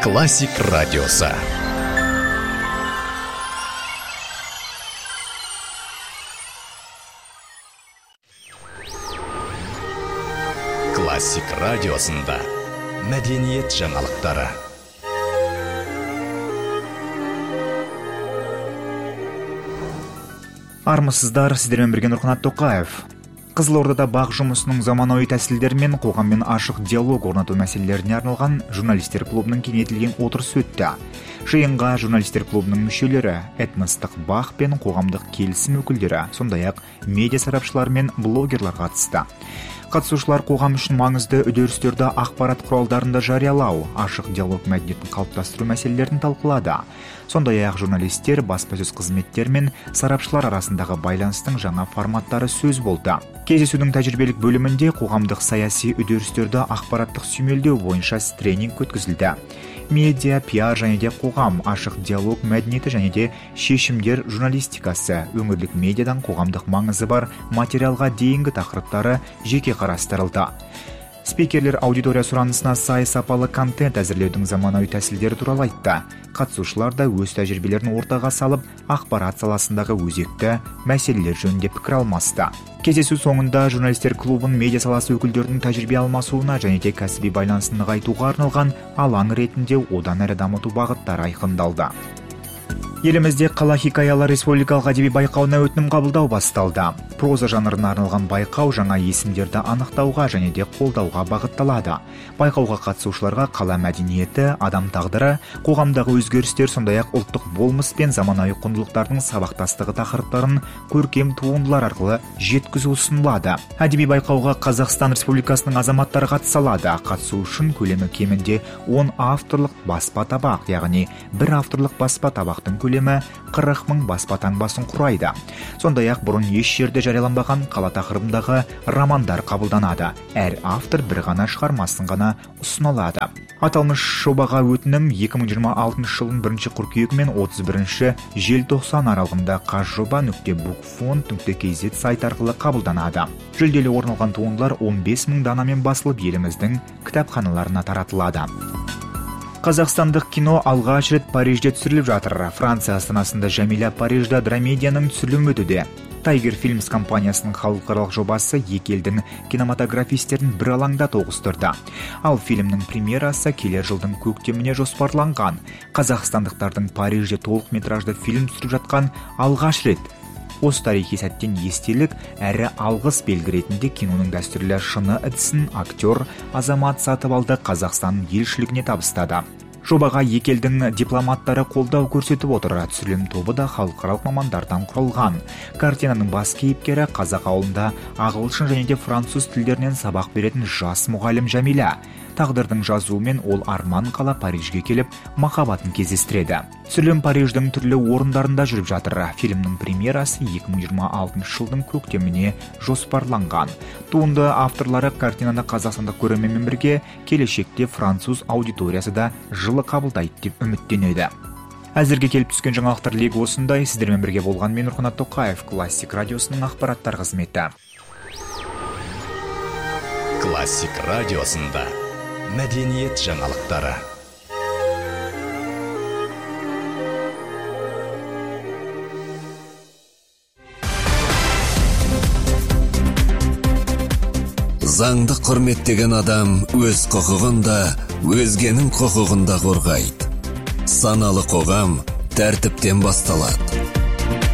Классик радиосы. Классик радиосында мәдениет жаңалықтары. Армысыздар, сіздермен бірге Нұрқанат Тоқаев. Қызылордада бақ жұмысының заманауи тәсілдері мен қоғаммен ашық диалог орнату мәселелеріне арналған журналистер клубының кеңейтілген отырысы өтті. Жиынға журналистер клубының мүшелері, этностық бақ пен қоғамдық келісім өкілдері, сондай-ақ медиа сарапшылар мен блогерлар қатысты. Қатысушылар қоғам үшін маңызды үдерістерді ақпарат құралдарында жариялау, ашық диалог мәдениетін қалыптастыру мәселелерін талқылады. Сондай-ақ журналистер, баспасөз қызметтер мен сарапшылар арасындағы байланыстың жаңа форматтары сөз болды. Кездесудің тәжірибелік бөлімінде қоғамдық саяси үдерістерді ақпараттық сүйемелдеу бойынша тренинг өткізілді. Медиа, пиар және де қоғам, ашық диалог мәдениеті және де шешімдер журналистикасы, өңірлік медиадан қоғамдық маңызы бар материалға дейінгі тақырыптары жеке қарастырылды. Спикерлер аудитория сұранысына сай сапалы контент әзірлеудің заманауи тәсілдері туралы айтты. Қатысушылар да өз тәжірибелерін ортаға салып, ақпарат саласындағы өзекті мәселелер жөнінде пікір алмасты. Кездесу соңында журналистер клубын медиа саласы өкілдерінің тәжірибе алмасуына және де кәсіби байланысын нығайтуға арналған алаң ретінде одан әрі дамыту бағыттары айқындалды. Елімізде қала хикаялар республикалық әдеби байқауына өтінім қабылдау басталды. Проза жанрына арналған байқау жаңа есімдерді анықтауға және де қолдауға бағытталады. Байқауға қатысушыларға қала мәдениеті, адам тағдыры, қоғамдағы өзгерістер, сондай-ақ ұлттық болмыс пен заманауи құндылықтардың сабақтастығы тақырыптарын көркем туындылар арқылы жеткізу ұсынылады. Әдеби байқауға Қазақстан Республикасының азаматтары қатыса алады. Қатысу үшін көлемі кемінде 10 авторлық баспа табақ, яғни бір авторлық баспа табақтың көлемі 40 мың баспа таңбасын құрайды. Сондай-ақ бұрын еш жерде жарияланбаған қала тақырыбындағы романдар қабылданады. Әр автор бір ғана шығармасын ғана ұсына алады. Аталмыш жобаға өтінім 2026 жылдың 1 қыркүйек мен 31 желтоқсан аралығында қазжоба.bookfond.kz сайт арқылы қабылданады. Жүлделі орын алған туындылар 15 мың данамен басылып еліміздің кітапханаларына таратылады. Қазақстандық кино алғаш рет Парижде түсіріліп жатыр. Франция астанасында Жәмила Парижда драмедияның түсірілімі өтуде. Tiger Films компаниясының халықаралық жобасы екі елдің кинематографистерін бір алаңда тоғыстырды. Ал фильмнің премьерасы келер жылдың көктеміне жоспарланған. Қазақстандықтардың Парижде толық метражды фильм түсіріп жатқан алғаш рет. Осы тарихи сәттен естелік әрі алғыс белгі ретінде киноның дәстүрлі шыны әдісін актер Азамат Сатыбалды Қазақстан елшілігіне табыстады. Жобаға екі елдің дипломаттары қолдау көрсетіп отыр. Түсірілім тобы да халықаралық мамандардан құралған. Картинаның бас кейіпкері қазақ ауылында ағылшын және де француз тілдерінен сабақ беретін жас мұғалім Жәмила. Тағдырдың жазуымен ол арман қала Парижге келіп, махаббатын кездестіреді. Түсірілім Париждің түрлі орындарында жүріп жатыр. Фильмнің премьерасы 2026 жылдың көктеміне жоспарланған. Туынды авторлары картинаны қазақстандық көрерменмен бірге келешекте француз аудиториясы да жылы қабылдайды деп үміттенеді. Әзірге келіп түскен жаңалықтар легі осындай. Сіздермен бірге болған мен Нұрқанат Тоқаев, Классик радиосының ақпараттар қызметі. Классик радиосында мәдениет жаңалықтары. Заңды құрметтеген адам өз құқығында, өзгенің құқығында қорғайды. Саналы қоғам тәртіптен басталады.